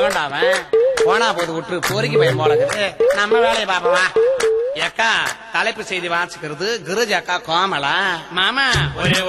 எவன்டா அவன்? போனா போது விட்டு போரிக்கு பயம் போல இருக்குது. நம்ம வேலையை பாப்பவா. எக்கா தலைப்பு செய்தி வாசிக்கிறது கிருஜ் அக்கா கோமலா. மாமா ஒரே